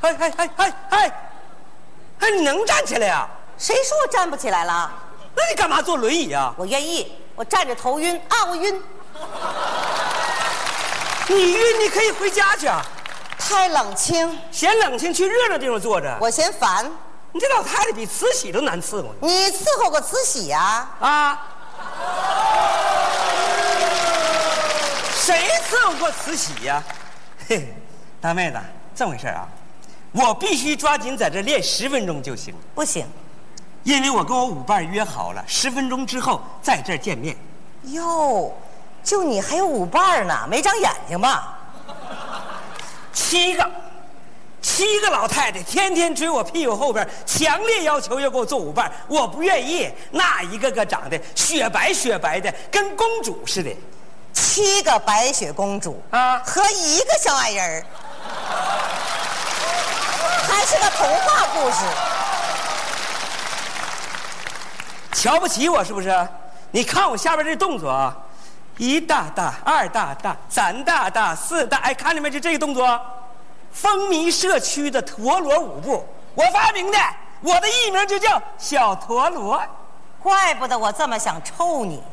哎，你能站起来呀？ 谁说我站不起来了？ 那你干嘛坐轮椅呀？ 我愿意，我站着头晕啊，我晕。 你晕，你可以回家去啊。 太冷清， 嫌冷清，去热闹地方坐着。 我嫌烦。 你这老太太比慈禧都难伺候呢。 你伺候过慈禧呀？ 啊？谁伺候过慈禧呀？嘿，大妹子，这么回事啊？我必须抓紧在这练10分钟就行。 不行， 因为我跟我舞伴约好了，10分钟之后在这儿见面。 哟，就你还有舞伴呢，没长眼睛吧 ？7个老太太天天追我屁股后边，强烈要求要给我做舞伴，我不愿意。那一个个长得雪白雪白的，跟公主似的。 7个白雪公主啊， 和1个小矮人儿，还是个童话故事。 瞧不起我是不是？你看我下边这动作啊，1大大，2大大，3大大，4大，哎，看见没？就这个动作，风靡社区的陀螺舞步，我发明的，我的艺名就叫小陀螺。 怪不得我这么想抽你。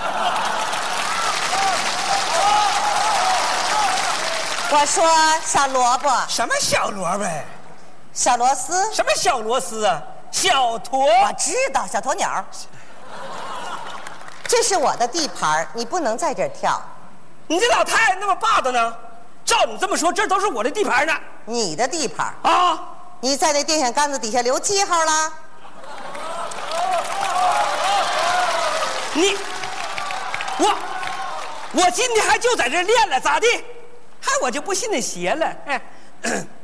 我说小萝卜， 什么小萝卜？ 小螺丝？ 什么小螺丝啊？小驼。 我知道，小鸵鸟。这是我的地盘，你不能在这儿跳。 你这老太太那么霸道呢？照你这么说，这都是我的地盘呢。 你的地盘啊？ 你在那电线杆子底下留记号了？我今天还就在这练了，咋地？我就不信那邪了。哎。